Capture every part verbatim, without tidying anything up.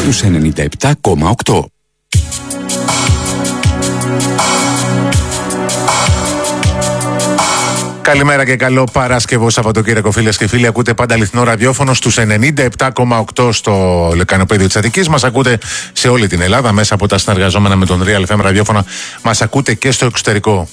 στους ενενήντα επτά κόμμα οκτώ. Καλημέρα και καλό Παρασκευό Σαββατοκύριακο, φίλες και φίλοι. Ακούτε πάντα αληθινό ραδιόφωνο στους ενενήντα επτά κόμμα οκτώ στο λεκανοπέδιο της Αττικής. Μας ακούτε σε όλη την Ελλάδα μέσα από τα συνεργαζόμενα με τον Real εφ εμ ραδιόφωνα. Μας ακούτε και στο εξωτερικό.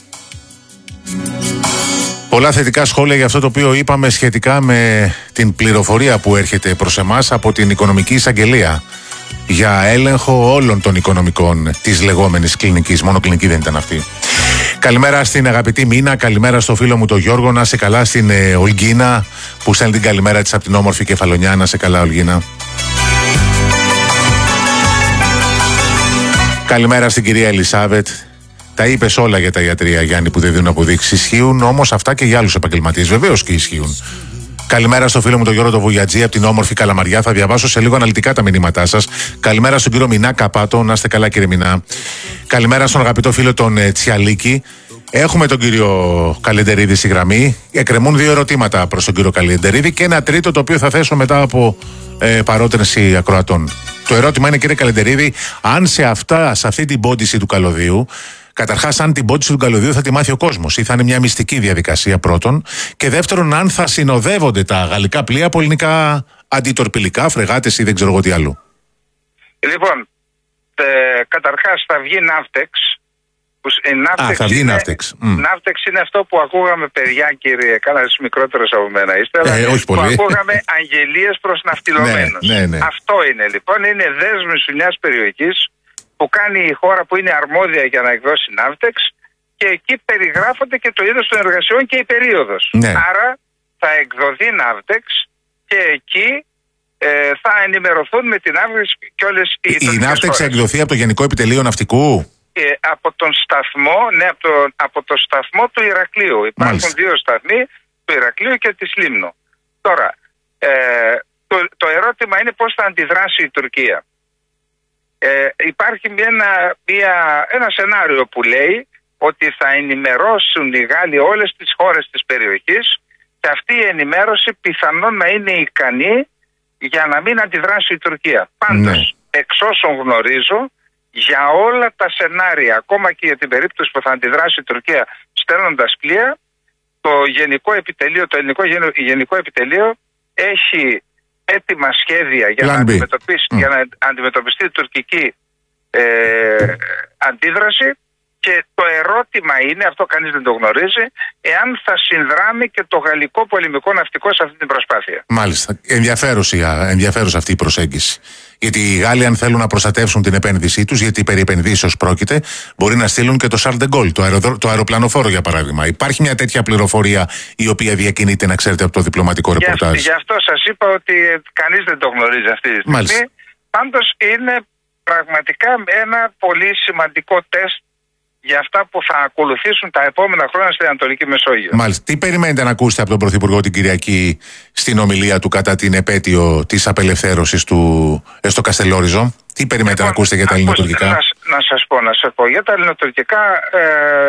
Πολλά θετικά σχόλια για αυτό το οποίο είπαμε σχετικά με την πληροφορία που έρχεται προς εμάς από την Οικονομική Εισαγγελία για έλεγχο όλων των οικονομικών της λεγόμενης κλινικής. Μόνο κλινική δεν ήταν αυτή. Καλημέρα στην αγαπητή Μίνα, καλημέρα στο φίλο μου τον Γιώργο, να σε καλά, στην ε, Ολγίνα που στέλνει την καλημέρα της από την όμορφη Κεφαλονιά. Να σε καλά, Ολγίνα. Καλημέρα στην κυρία Ελισάβετ. Τα είπες όλα για τα ιατρεία, Γιάννη, που δεν δίνουν αποδείξεις. Ισχύουν όμως αυτά και για άλλους επαγγελματίες. Βεβαίως και ισχύουν. Καλημέρα στο φίλο μου τον Γιώργο τον Βουγιατζή από την όμορφη Καλαμαριά. Θα διαβάσω σε λίγο αναλυτικά τα μηνύματά σας. Καλημέρα στον κύριο Μινά Καπάτο. Να είστε καλά, κύριε Μινά. Καλημέρα στον αγαπητό φίλο τον ε, Τσιαλίκη. Έχουμε τον κύριο Καλεντερίδη στη γραμμή. Εκκρεμούν δύο ερωτήματα προς τον κύριο Καλεντερίδη και ένα τρίτο το οποίο θα θέσω μετά από ε, παρότρινση ακροατών. Το ερώτημα είναι, κύριε Καλεντερίδη, αν σε, αυτά, σε αυτή την πόντιση του καλωδίου. Καταρχάς, αν την πόντιση του καλωδίου θα τη μάθει ο κόσμος ή θα είναι μια μυστική διαδικασία πρώτον. Και δεύτερον, αν θα συνοδεύονται τα γαλλικά πλοία από ελληνικά αντιτορπιλικά, φρεγάτες ή δεν ξέρω εγώ τι άλλο. Λοιπόν, ε, καταρχάς θα βγει Ναύτεξ. Α, θα βγει Ναύτεξ. Ναύτεξ είναι αυτό που ακούγαμε, παιδιά, κύριε, κάνατε μικρότερος από μένα είστε, αλλά ε, όχι που πολύ. ακούγαμε αγγελίες προς ναυτιλωμένους. Ναι, ναι, ναι. Αυτό είναι λοιπόν, είναι δέσμευση μιας περιοχής που κάνει η χώρα που είναι αρμόδια για να εκδώσει Ναύτεξ και εκεί περιγράφονται και το είδος των εργασιών και η περίοδος. Ναι. Άρα θα εκδοθεί Ναύτεξ και εκεί ε, θα ενημερωθούν με την Ναύτεξ και όλες οι Η, η Ναύτεξ θα εκδοθεί από το Γενικό Επιτελείο Ναυτικού. Ε, από τον σταθμό, ναι, από, το, από το σταθμό του Ηρακλείου. Υπάρχουν Μάλιστα. δύο σταθμοί, του Ηρακλείου και της Λίμνου. Τώρα, ε, το, το ερώτημα είναι πώς θα αντιδράσει η Τουρκία. Ε, υπάρχει μια, μια, ένα σενάριο που λέει ότι θα ενημερώσουν οι Γάλλοι όλες τις χώρες της περιοχής και αυτή η ενημέρωση πιθανόν να είναι ικανή για να μην αντιδράσει η Τουρκία. Πάντως, ναι. εξ όσων γνωρίζω, για όλα τα σενάρια, ακόμα και για την περίπτωση που θα αντιδράσει η Τουρκία στέλνοντας πλοία, το Γενικό Επιτελείο, το Ελληνικό Γενικό Επιτελείο έχει έτοιμα σχέδια για να, αντιμετωπίσει, mm. για να αντιμετωπιστεί η τουρκική ε, αντίδραση και το ερώτημα είναι, αυτό κανείς δεν το γνωρίζει, εάν θα συνδράμει και το γαλλικό πολεμικό ναυτικό σε αυτή την προσπάθεια. Μάλιστα. Ενδιαφέρουσα αυτή η προσέγγιση. Γιατί οι Γάλλοι, αν θέλουν να προστατεύσουν την επένδυσή τους, γιατί περί επενδύσεως πρόκειται, μπορεί να στείλουν και το Charles de Gaulle, το, αερο, το αεροπλανοφόρο για παράδειγμα. Υπάρχει μια τέτοια πληροφορία η οποία διακινείται, να ξέρετε, από το διπλωματικό ρεπορτάζ. Γι' αυτό σας είπα ότι κανείς δεν το γνωρίζει αυτή τη στιγμή. Μάλιστα. Πάντως είναι πραγματικά ένα πολύ σημαντικό τεστ για αυτά που θα ακολουθήσουν τα επόμενα χρόνια στην Ανατολική Μεσόγειο. Μάλιστα. Τι περιμένετε να ακούσετε από τον Πρωθυπουργό την Κυριακή στην ομιλία του κατά την επέτειο της απελευθέρωσης του στο Καστελόριζο? Τι περιμένετε λοιπόν, να ακούσετε για τα ελληνοτουρκικά? Να, να σας πω, να σας πω. Για τα ελληνοτουρκικά ε,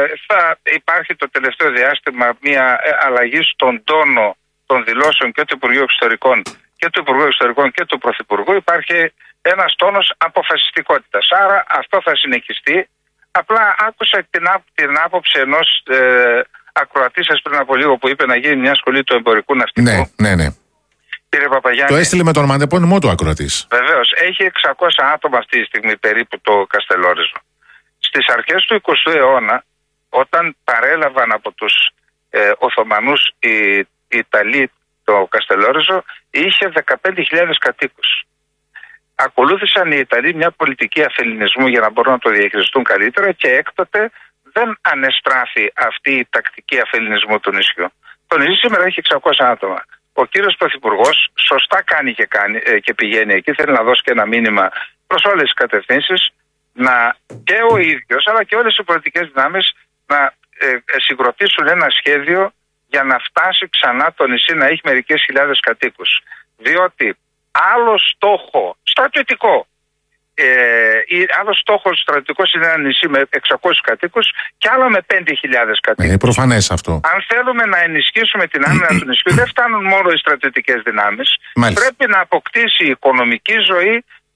θα υπάρχει το τελευταίο διάστημα μια αλλαγή στον τόνο των δηλώσεων και του Υπουργείου Εξωτερικών και του Υπουργού Εξωτερικών και του Πρωθυπουργού. Υπάρχει ένας τόνος αποφασιστικότητας. Άρα αυτό θα συνεχιστεί. Απλά άκουσα την, την άποψη ενός ε, ακροατή σας πριν από λίγο που είπε να γίνει μια σχολή του εμπορικού ναυτικού. Ναι, ναι, ναι. Κύριε Παπαγιάννη. Το έστειλε με τον μαντεπώνυμό του ακροατής. Βεβαίως. Έχει εξακόσια άτομα αυτή τη στιγμή περίπου το Καστελόριζο. Στις αρχές του εικοστού αιώνα, όταν παρέλαβαν από τους ε, Οθωμανούς οι, οι Ιταλοί το Καστελόριζο, είχε δεκαπέντε χιλιάδες κατοίκους. Ακολούθησαν οι Ιταλοί μια πολιτική αφελινισμού για να μπορούν να το διαχειριστούν καλύτερα και έκτοτε δεν ανεστράφει αυτή η τακτική αφελινισμού του νησιού. Το νησί σήμερα έχει εξακόσια άτομα. Ο κύριος Πρωθυπουργός σωστά κάνει και, κάνει και πηγαίνει εκεί, θέλει να δώσει και ένα μήνυμα προς όλες τις κατευθύνσεις, να και ο ίδιος αλλά και όλες οι πολιτικές δυνάμεις να ε, συγκροτήσουν ένα σχέδιο για να φτάσει ξανά το νησί να έχει μερικές χιλιάδες κατοίκους. Διότι άλλο στόχο στρατιωτικό, ε, άλλο στόχο στρατιωτικό είναι ένα νησί με εξακόσιους κατοίκους και άλλο με πέντε χιλιάδες κατοίκους. Είναι προφανές αυτό. Αν θέλουμε να ενισχύσουμε την άμυνα του νησιού, δεν φτάνουν μόνο οι στρατιωτικές δυνάμεις. Πρέπει να αποκτήσει η οικονομική ζωή,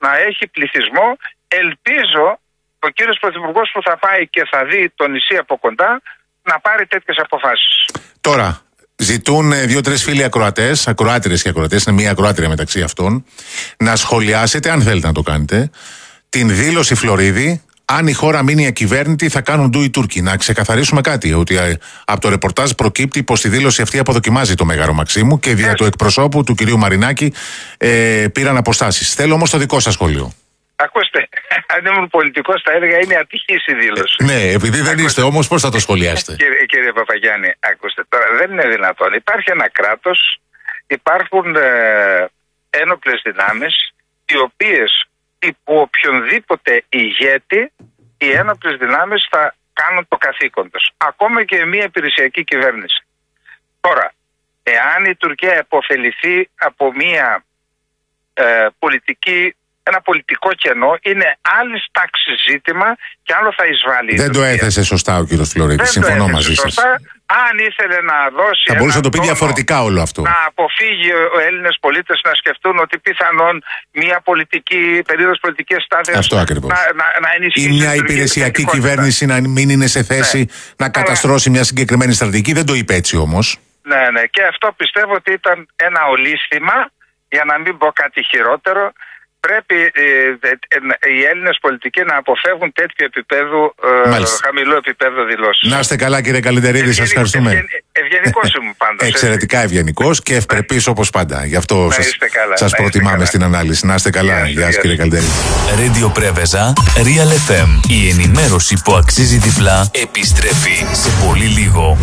να έχει πληθυσμό. Ελπίζω ο κύριος Πρωθυπουργός που θα πάει και θα δει το νησί από κοντά να πάρει τέτοιες αποφάσεις. Τώρα, ζητούν δύο-τρεις φίλοι ακροατές, ακροάτριες και ακροατές, είναι μία ακροάτρια μεταξύ αυτών, να σχολιάσετε, αν θέλετε να το κάνετε, την δήλωση Φλωρίδη. Αν η χώρα μείνει ακυβέρνητη, θα κάνουν ντου οι Τούρκοι. Να ξεκαθαρίσουμε κάτι, ότι από το ρεπορτάζ προκύπτει πως η δήλωση αυτή αποδοκιμάζει το Μέγαρο Μαξίμου και δια του εκπροσώπου του κυρίου Μαρινάκη ε, πήραν αποστάσεις. Θέλω όμως το δικό σας σχόλιο. Ακούστε, αν ήμουν πολιτικός θα έλεγα είναι ατυχής η δήλωση. Ε, ναι, επειδή δεν είστε όμως, πώς θα το σχολιάσετε? Κύριε, κύριε Παπαγιάννη, ακούστε τώρα, δεν είναι δυνατόν. Υπάρχει ένα κράτος, υπάρχουν ε, ένοπλες δυνάμεις, οι οποίες υπό οποιονδήποτε ηγέτη οι ένοπλες δυνάμεις θα κάνουν το καθήκον τους. Ακόμα και μια υπηρεσιακή κυβέρνηση. Τώρα, εάν η Τουρκία επωφεληθεί από μια ε, πολιτική, ένα πολιτικό κενό, είναι άλλη τάξη ζήτημα και άλλο θα εισβάλλει. Δεν το έθεσε σωστά ο κύριος Φλωρίδης. Συμφωνώ μαζί σας. Αν ήθελε να δώσει. Θα μπορούσε να το πει διαφορετικά όλο αυτό. Να αποφύγει ο Έλληνες πολίτες να σκεφτούν ότι πιθανόν μια πολιτική, περίοδος πολιτικής στάδειας. Αυτό ακριβώς. Να, να, να ενισχύσει. Ή μια υπηρεσιακή κυβέρνηση να μην είναι σε θέση ναι. να καταστρώσει Αλλά... μια συγκεκριμένη στρατηγική. Δεν το είπε έτσι όμως. Ναι, ναι. Και αυτό πιστεύω ότι ήταν ένα ολίσθημα, για να μην πω κάτι χειρότερο. Πρέπει ε, ε, οι Έλληνες πολιτικοί να αποφεύγουν τέτοιο επίπεδο, ε, χαμηλό επίπεδο δηλώσεις. Να είστε καλά, κύριε Καλλιντερίδη, σας ευχαριστούμε. Ευγεν, ευγενικός ήμουν πάντως. Εξαιρετικά ευγενικός και ευπρεπής όπως πάντα. Γι' αυτό σας, καλά, σας προτιμάμε καλά. Στην ανάλυση. Να είστε καλά. Γεια σας, κύριε Καλλιντερίδη. Radio Πρέβεζα, Real εφ εμ. Η ενημέρωση που αξίζει διπλά επιστρέφει σε πολύ λίγο.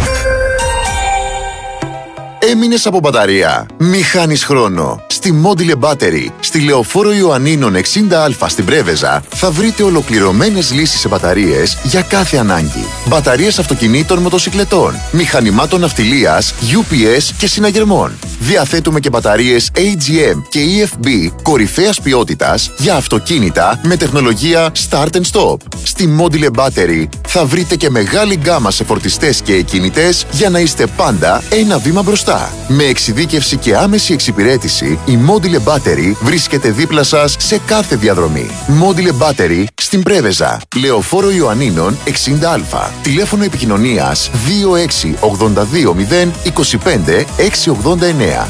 Έμεινες από μπαταρία? Μη χάνεις χρόνο. Στη Module Battery, στη Λεωφόρο Ιωαννίνων εξήντα α στην Πρέβεζα, θα βρείτε ολοκληρωμένες λύσεις σε μπαταρίες για κάθε ανάγκη. Μπαταρίες αυτοκινήτων, μοτοσικλετών, μηχανημάτων ναυτιλίας, γιου πι ες και συναγερμών. Διαθέτουμε και μπαταρίες έι τζι εμ και ι εφ μπι κορυφαίας ποιότητας για αυτοκίνητα με τεχνολογία Start and Stop. Στη Module Battery θα βρείτε και μεγάλη γκάμα σε φορτιστές και εκκίνητες για να είστε πάντα ένα βήμα μπροστά. Με εξειδίκευση και άμεση εξυπηρέτηση, η Module Battery βρίσκεται δίπλα σας σε κάθε διαδρομή. Module Battery στην Πρέβεζα, Λεωφόρο Ιωαννίνων εξήντα α. Τηλέφωνο επικοινωνίας δύο έξι ογδόντα δύο μηδέν είκοσι πέντε έξι ογδόντα εννέα.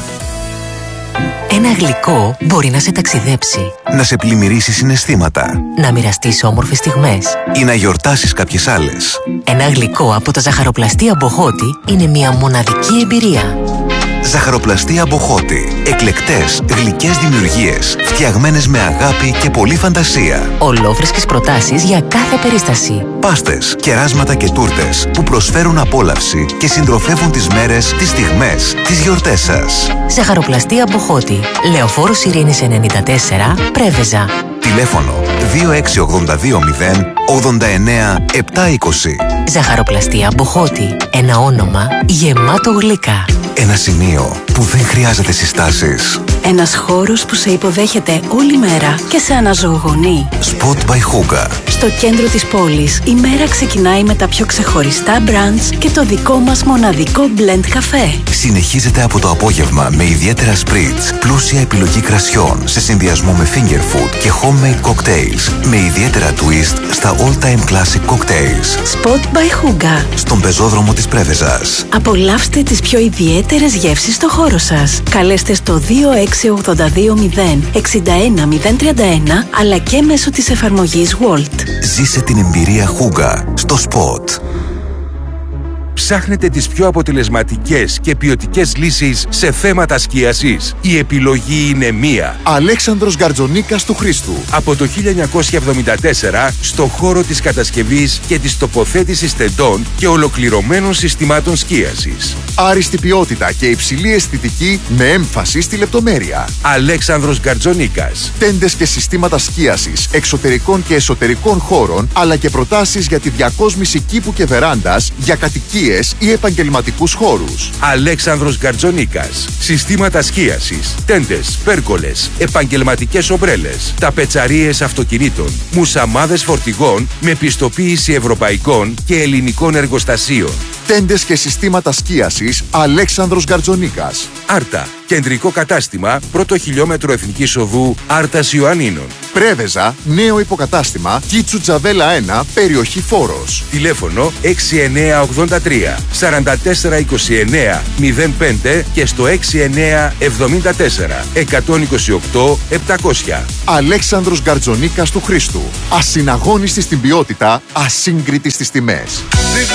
Ένα γλυκό μπορεί να σε ταξιδέψει, να σε πλημμυρίσει συναισθήματα, να μοιραστείς όμορφες στιγμές ή να γιορτάσεις κάποιες άλλες. Ένα γλυκό από τα ζαχαροπλαστεία Μποχώτη είναι μια μοναδική εμπειρία. Ζαχαροπλαστεία Μποχώτη. Εκλεκτές, γλυκές δημιουργίες, φτιαγμένες με αγάπη και πολλή φαντασία. Ολόφρεσκες προτάσεις για κάθε περίσταση. Πάστες, κεράσματα και τούρτες που προσφέρουν απόλαυση και συντροφεύουν τις μέρες, τις στιγμές, τις γιορτές σας. Ζαχαροπλαστεία Μποχώτη. Λεωφόρος Ειρήνης ενενήντα τέσσερα, Πρέβεζα. Τηλέφωνο δύο έξι ογδόντα δύο μηδέν ογδόντα εννέα επτακόσια είκοσι. Ζαχαροπλαστεία Μποχώτη. Ένα όνομα γεμάτο γλυκά. Ένα σημείο που δεν χρειάζεται συστάσεις. Ένας χώρος που σε υποδέχεται όλη μέρα και σε αναζωογονεί. Spot by Hooga. Στο κέντρο της πόλης, η μέρα ξεκινάει με τα πιο ξεχωριστά brunch και το δικό μας μοναδικό blend καφέ. Συνεχίζεται από το απόγευμα με ιδιαίτερα spritz, πλούσια επιλογή κρασιών σε συνδυασμό με finger food και homemade cocktails με ιδιαίτερα twist στα all time classic cocktails. Spot by Hooga. Στον πεζόδρομο της Πρέβεζας. Απολαύστε τις πιο ιδιαίτερες γεύσεις στο χώρο σας. Καλέστε στο δύο έξι ογδόντα δύο μηδέν εξήντα ένα μηδέν τριάντα ένα αλλά και μέσω της εφαρμογής Walt. Ζήσε την εμπειρία Hooga στο Spot. Ψάχνετε τις πιο αποτελεσματικές και ποιοτικές λύσεις σε θέματα σκίασης? Η επιλογή είναι μία. Αλέξανδρος Γκαρτζονίκας του Χρήστου. Από το χίλια εννιακόσια εβδομήντα τέσσερα στο χώρο της κατασκευής και της τοποθέτησης τεντών και ολοκληρωμένων συστημάτων σκίασης. Άριστη ποιότητα και υψηλή αισθητική με έμφαση στη λεπτομέρεια. Αλέξανδρος Γκαρτζονίκας. Τέντες και συστήματα σκίασης εξωτερικών και εσωτερικών χώρων, αλλά και προτάσεις για τη διακόσμηση κήπου και βεράντας για κατοικίες ή επαγγελματικούς χώρους. Αλέξανδρος Γκαρτζονίκας. Συστήματα σκίασης, τέντες, πέρκολες, επαγγελματικές ομπρέλες, ταπετσαρίες αυτοκινήτων, μουσαμάδες φορτηγών με πιστοποίηση ευρωπαϊκών και ελληνικών εργοστασίων. Τέντες και συστήματα σκίασης Αλέξανδρος Γκαρτζονίκας. Άρτα. Κεντρικό κατάστημα, πρώτο χιλιόμετρο Εθνικής Οδού Άρτας Ιωαννίνων. Πρέβεζα, νέο υποκατάστημα, Κίτσου Τζαβέλα ένα, περιοχή Φόρος. Τηλέφωνο έξι εννιά ογδόντα τρία σαράντα τέσσερα είκοσι εννιά μηδέν πέντε και στο έξι εννιά εβδομήντα τέσσερα εκατόν είκοσι οκτώ επτακόσια. Αλέξανδρος Γκαρτζονίκας του Χρήστου. Ασυναγώνιστη στην ποιότητα, ασύγκριτη στις τιμές.